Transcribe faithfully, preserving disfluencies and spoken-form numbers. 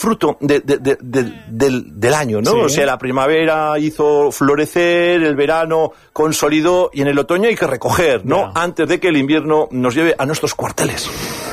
fruto de, de, de, de, del, del año, ¿no? Sí. O sea, la primavera hizo florecer, el verano consolidó y en el otoño hay que recoger, ¿no? Ya. Antes de que el invierno nos lleve a nuestros cuarteles.